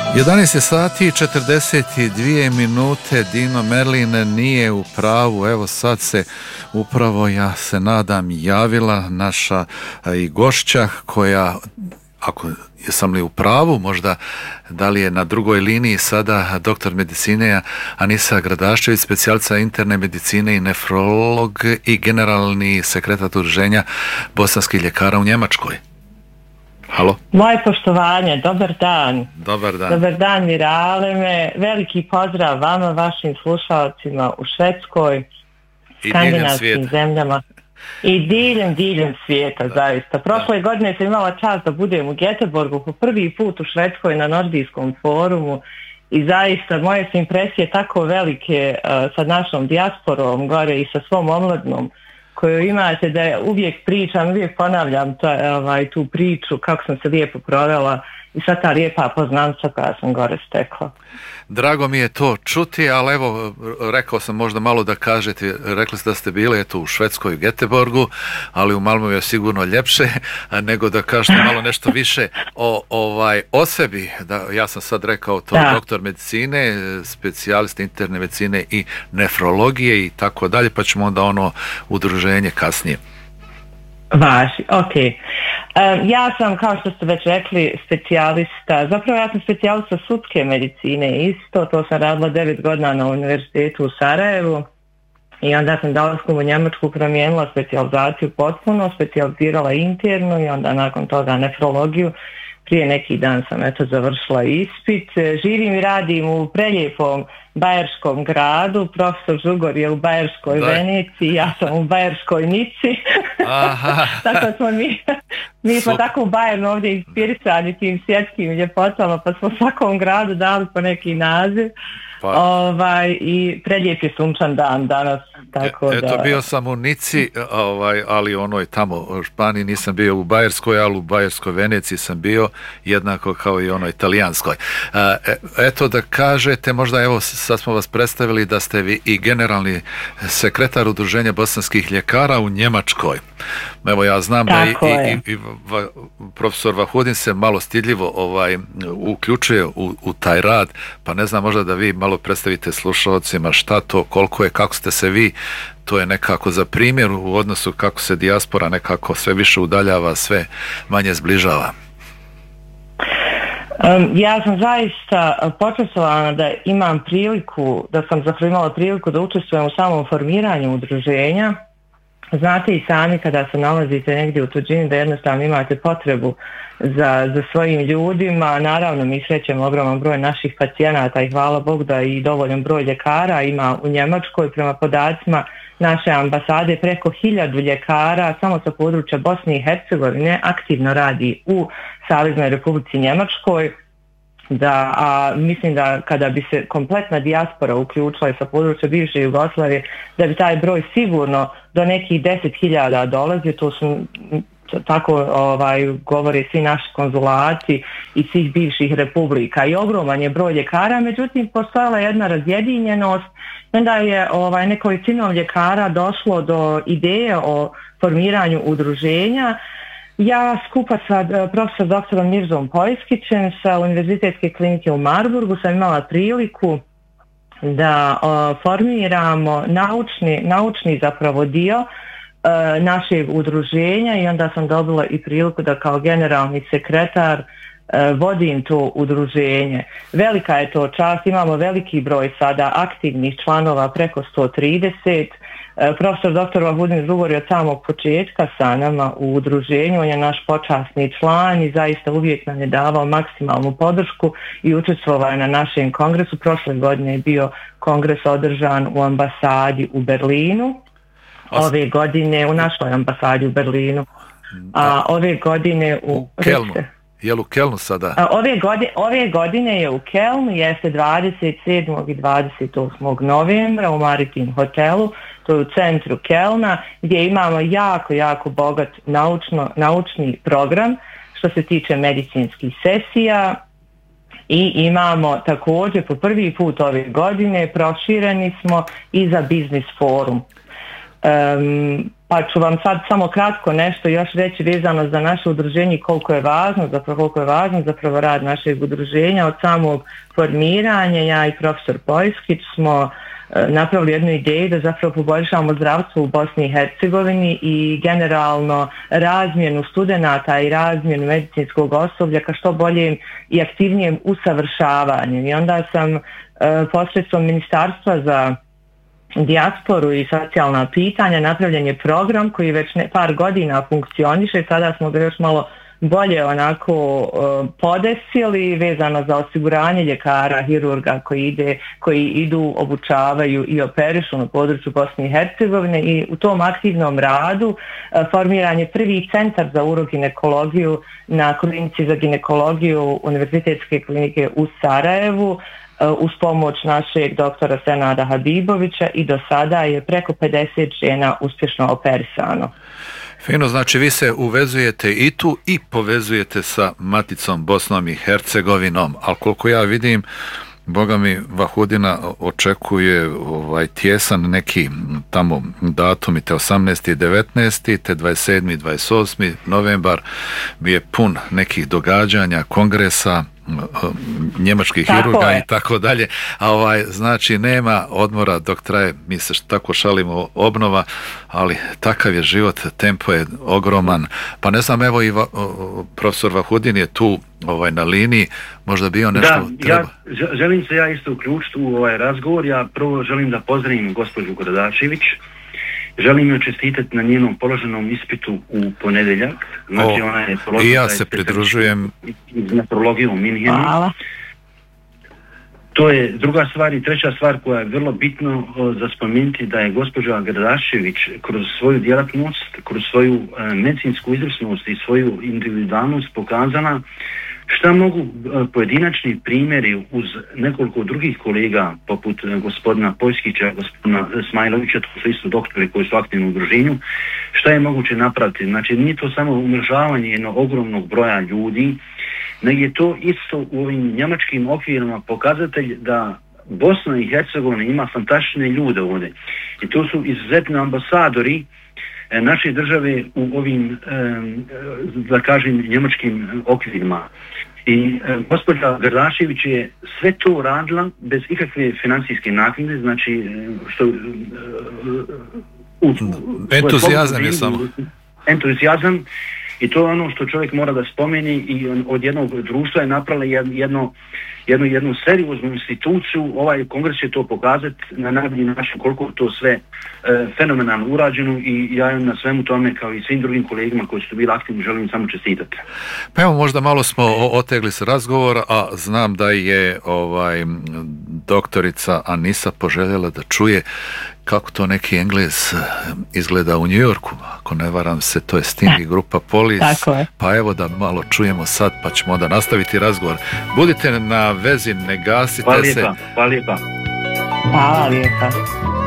11 sati i 42 minute. Dino Merlin nije u pravu. Evo sad se upravo, ja se nadam, javila naša i gošća koja, ako jesam li u pravu, možda da li je na drugoj liniji sada doktor medicine Anisa Gradaščević, specijalca interne medicine i nefrolog i generalni sekretar udruženja bosanskih ljekara u Njemačkoj. Halo. Moje poštovanje, dobar dan. Dobar dan. Dobar dan, Miraleme. Veliki pozdrav vama, vašim slušalcima u Švedskoj, skandinavskim zemljama i diljem svijeta, zaista. Prošle godine sam imala čast da budem u Göteborgu po prvi put u Švedskoj na Nordijskom forumu i zaista moje su impresije tako velike sa našom dijasporom gore i sa svom omladnom koju imate, da uvijek pričam, uvijek ponavljam tu priču kako sam se lijepo provela i sva ta lijepa poznanstva koja sam gore stekla. Drago mi je to čuti, ali evo, rekao sam možda malo da kažete, rekli ste da ste bili u Švedskoj, u Göteborgu, ali u Malmöu je sigurno ljepše, nego da kažete malo nešto više o sebi. Ja sam sad rekao to, doktor medicine, specijalist interne medicine i nefrologije i tako dalje, pa ćemo onda udruženje kasnije. Važi, ok. Ja sam, kao što ste već rekli, specijalista, zapravo ja sam specijalista sudske medicine isto, to sam radila 9 godina na univerzitetu u Sarajevu i onda sam dolaskom u Njemačku promijenila specijalizaciju potpuno, specijalizirala internu i onda nakon toga nefrologiju. Prije neki dan sam završila ispit. Živim i radim u prelijepom bajerskom gradu. Profesor Žugor je u bajerskoj Veneciji, ja sam u bajerskoj Nici. Tako smo mi smo tako u Bajernu ovdje inspirisani tim svjetskim ljepotama, pa smo svakom gradu dali po neki naziv. I prelijep je sunčan dan danas. Bio sam u Nici, ali onoj tamo u Španiji nisam bio u Bajerskoj, ali u Bajerskoj Veneciji sam bio jednako kao i onoj italijanskoj. Eto da kažete, možda evo sad smo vas predstavili da ste vi i generalni sekretar udruženja bosanskih ljekara u Njemačkoj. Evo ja znam da i profesor Vahudin se malo stidljivo uključuje u taj rad, pa ne znam, možda da vi malo predstavite slušalcima šta to, koliko je, kako ste se vi, to je nekako za primjer u odnosu kako se dijaspora nekako sve više udaljava, sve manje zbližava. Ja sam zaista počastovana da imam priliku, da sam zapravo imala priliku da učestvujem u samom formiranju udruženja. Znate i sami kada se nalazite negdje u tuđini da jednostavno imate potrebu za svojim ljudima. Naravno mi srećemo ogroman broj naših pacijenata i hvala Bogu da i dovoljan broj ljekara ima u Njemačkoj. Prema podacima naše ambasade preko 1000 ljekara samo sa područja Bosne i Hercegovine aktivno radi u Saveznoj Republici Njemačkoj. Mislim da kada bi se kompletna dijaspora uključila sa područja bivše Jugoslavije, da bi taj broj sigurno do nekih 10.000 dolazio. To su tako govore svi naši konzulati i svih bivših republika i ogroman je broj ljekara, međutim postojala jedna razjedinjenost. Onda je nekolicinom ljekara došlo do ideje o formiranju udruženja. Ja skupa sa profesor doktorom Mirzom Pojskićem sa Univerzitetske klinike u Marburgu sam imala priliku da formiramo naučni zapravo dio našeg udruženja i onda sam dobila i priliku da kao generalni sekretar vodim to udruženje. Velika je to čast, imamo veliki broj sada aktivnih članova, preko 130. Profesor dr. Vahudin Žugor je od samog početka sa nama u udruženju, on je naš počasni član i zaista uvijek nam je davao maksimalnu podršku i učestvovao je na našem kongresu. Prošle godine je bio kongres održan u ambasadi u Berlinu, ove godine u našoj ambasadi u Berlinu, a ove godine u Kelnu. Je li u Kelnu sada? Ove godine je u Kelnu, jeste 27. i 28. novembra u Maritim hotelu, to je u centru Kelna, gdje imamo jako bogat naučni program što se tiče medicinskih sesija i imamo također po prvi put ove godine prošireni smo i za biznis forum. Pa ću vam sad samo kratko nešto još reći vezano za naše udruženje i koliko je važno zapravo rad našeg udruženja. Od samog formiranja ja i profesor Pojskić smo napravili jednu ideju da zapravo poboljšavamo zdravstvo u Bosni i Hercegovini i generalno razmjenu studenata i razmjenu medicinskog osoblja ka što boljem i aktivnijem usavršavanju. I onda sam posredstvom Ministarstva za dijasporu i socijalna pitanja napravljen je program koji već par godina funkcioniše i sada smo ga još malo bolje onako podesili vezano za osiguranje ljekara, hirurga koji idu, obučavaju i operišu na području Bosne i Hercegovine i u tom aktivnom radu formiran je prvi centar za uroginekologiju na klinici za ginekologiju Univerzitetske klinike u Sarajevu uz pomoć našeg doktora Senada Habibovića i do sada je preko 50 žena uspješno operisano. Fino, znači vi se uvezujete i tu i povezujete sa maticom Bosnom i Hercegovinom, ali koliko ja vidim, Boga mi, Vahudina očekuje tjesan neki tamo datumi, te 18. i 19. te 27. i 28. novembar bi je pun nekih događanja, kongresa, njemačkih hirurga i tako dalje, a znači nema odmora dok traje, mi se tako šalimo, obnova, ali takav je život, tempo je ogroman, pa ne znam, evo i profesor Vahudin je tu na liniji, možda bi on nešto treba. Želim se ja isto uključiti u ovaj razgovor. Ja prvo želim da pozdravim gospođu Gradašević. Želim joj čestitati na njenom položenom ispitu u ponedjeljak. Znači ona je i ja se pridružujem nefrologiju u Minhenu. Hvala. To je druga stvar i treća stvar koja je vrlo bitno za spomenuti, da je gospođa Gradašević kroz svoju djelatnost, kroz svoju medicinsku izvrsnost i svoju individualnost pokazala šta mogu pojedinačni primjeri uz nekoliko drugih kolega poput gospodina Pojskića, gospodina Smajlovića, to su isto doktori koji su aktivni u udruženju, šta je moguće napraviti. Znači nije to samo umrežavanje jednog ogromnog broja ljudi, nego je to isto u ovim njemačkim okvirima pokazatelj da Bosna i Hercegovina ima fantastične ljude ovdje. I to su izuzetni ambasadori naše države u ovim, da kažem, njemačkim okvirima. I gospođa Gradašević je sve to radila bez ikakve financijske naknade, znači što entuzijazam je samo. Entuzijazam, i to je ono što čovjek mora da spomeni, i od jednog društva je napravila jednu serioznu instituciju. Ovaj kongres će to pokazati na najbolji način koliko to sve fenomenalno urađeno, i ja na svemu tome kao i svim drugim kolegama koji su bili aktivni želim samo čestitati. Pa evo, možda malo smo otegli se razgovor, a znam da je doktorica Anisa poželjela da čuje kako to neki Englez izgleda u New Yorku. Ako ne varam se, to je Sting i grupa Police. Pa evo da malo čujemo sad, pa ćemo onda nastaviti razgovor. Budite na vezi, ne gasite se. Hvala lijepa. Hvala lijepa.